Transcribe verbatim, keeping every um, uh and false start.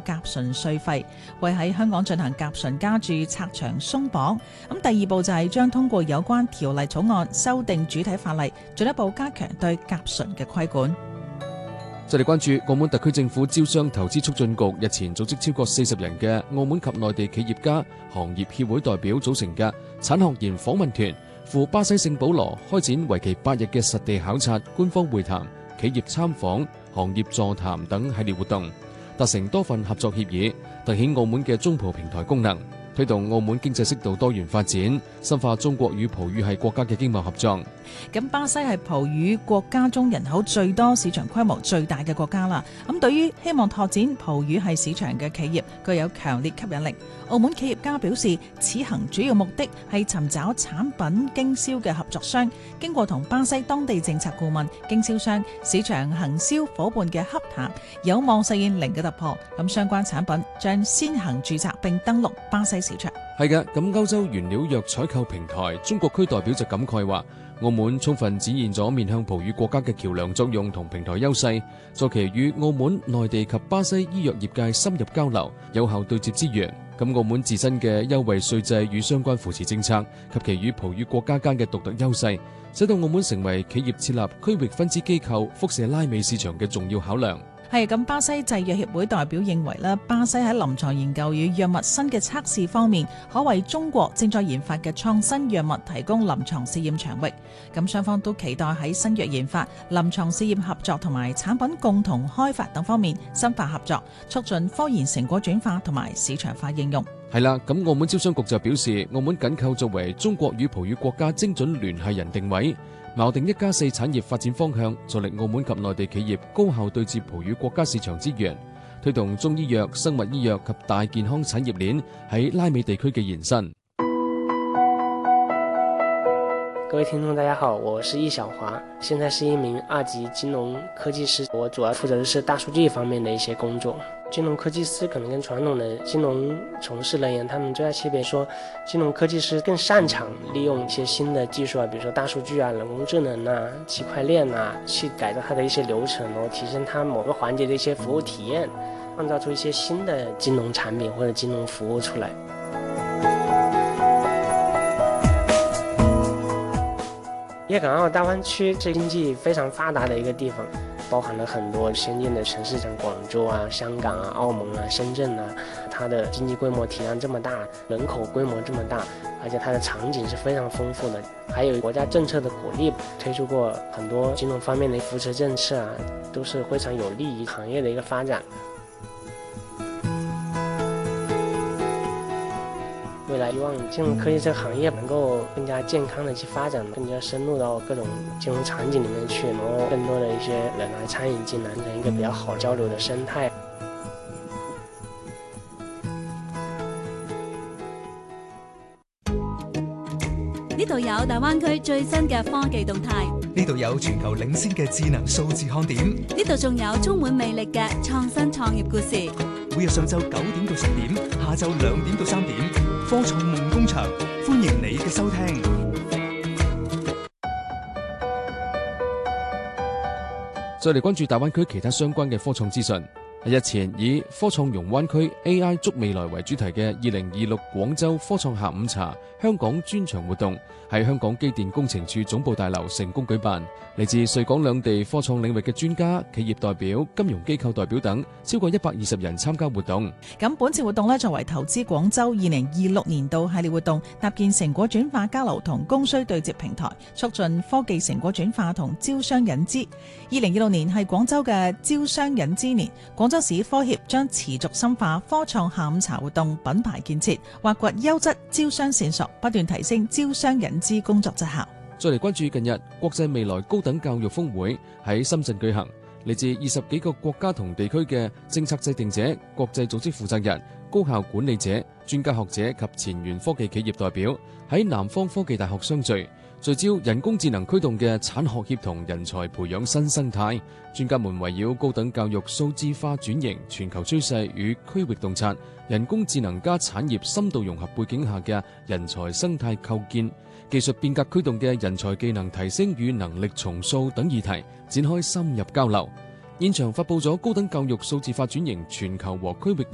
甲醇稅費，為喺香港進行甲醇加注拆牆鬆綁。咁第二步就係將通過有關條例草案修訂主體法例，進一步加強對甲醇嘅規管。 再嚟關注澳門特區政府招商投資促進局日前組織超過四十人嘅澳門及內地企業家行業協會代表組成嘅產學研訪問團赴巴西聖保羅開展為期八日嘅實地考察、官方會談、企業參訪、行業座談等系列活動，達成多份合作協議，凸顯澳門嘅中葡平台功能，推動澳門經濟適度多元發展，深化中國與葡語系國家嘅經貿合作。 咁巴西係葡語國家中人口最多、市場規模最大嘅國家啦。咁對於希望拓展葡語系市場嘅企業，具有強烈吸引力。澳門企業家表示，此行主要目的係尋找產品經銷嘅合作商，經過同巴西當地政策顧問、經銷商、市場行銷夥伴嘅洽談，有望實現零嘅突破。咁相關產品將先行註冊並登陸巴西市場。 係嘅，咁歐洲原料藥採購平台中國區代表就感慨話，澳門充分展現咗面向葡語國家嘅橋梁作用同平台優勢，助其與澳門、內地及巴西醫藥業界深入交流，有效對接資源。咁澳門自身嘅優惠稅制與相關扶持政策及其與葡語國家間嘅獨特優勢，使到澳門成為企業設立區域分支機構輻射拉美市場嘅重要考量。 係咁，巴西製藥協會代表認為咧，巴西喺臨床研究與藥物新嘅測試方面，可為中國正在研發嘅創新藥物提供臨床試驗場域。咁雙方都期待喺新藥研發、臨床試驗合作同埋產品共同開發等方面深化合作，促進科研成果轉化同埋市場化應用。 係啦，咁澳門招商局就表示，澳門緊扣作為中國與葡語國家精準聯繫人定位，錨定一加四產業發展方向，助力澳門及內地企業高效對接葡語國家市場資源，推動中醫藥、生物醫藥及大健康產業鏈喺拉美地區嘅延伸。 各位聽眾大家好，我是易小華，現在是一名二級金融科技師，我主要負責的是大數據方面的一些工作。金融科技師可能跟傳統的金融從事人員，他們最大區別說，金融科技師更擅長利用一些新的技術啊，比如說大數據啊、人工智能啊、區塊鏈啊，去改造它的一些流程，然後提升它某個環節的一些服務體驗，創造出一些新的金融產品或者金融服務出來。粵港澳大灣區是經濟非常發達的一個地方，包含了很多先進的城市，像廣州啊、香港啊、澳門啊、深圳啊，它的經濟規模體量這麼大，人口規模這麼大，而且它的場景是非常豐富的，還有國家政策的鼓勵，推出過很多金融方面的扶持政策啊，都是非常有利於行業的一個發展。未來希望金融科技這個行業能夠更加健康的去發展，更加深入到各種金融場景裡面去，然後更多的一些人來參與進來，成一個比較好交流的生態。 呢度有大灣區最新嘅科技動態， 呢度有全球領先嘅智能數字看點， 呢度仲有充滿魅力嘅創新創業故事。 每日上晝九點到十點，下晝兩點到三點，科創夢工場，歡迎你嘅收聽。 再嚟關注大灣區其他相關嘅科創資訊。日前以科創融灣區 A I 築未來為主題嘅二零二六廣州科創下午茶香港專場活動喺香港機電工程處總部大樓成功舉辦，嚟自穗港兩地科創領域嘅專家、企業代表、金融機構代表等超過一百二十人參加活動。 咁本次活動呢，作為投資廣州二零二六年度系列活動，搭建成果轉化交流同供需對接平台，促進科技成果轉化同招商引資。二零二六年係廣州嘅招商引資年，廣州市科協將持續深化科創下午茶活動品牌建設，挖掘優質招商線索，不斷提升招商引資工作績效。 再嚟關注近日國際未來高等教育峰會喺深圳舉行，嚟自二十幾個國家同地區嘅政策制定者、國際組織負責人、高校管理者、專家學者及前沿科技企業代表喺南方科技大學相聚，聚焦人工智能驅動嘅產學協同人才培養新生態。專家們圍繞高等教育數字化轉型、全球趨勢與區域洞察、人工智能加產業深度融合背景下嘅人才生態構建、技術變革驅動嘅人才技能提升與能力重塑等議題展開深入交流。現場發佈咗高等教育數字化轉型全球和區域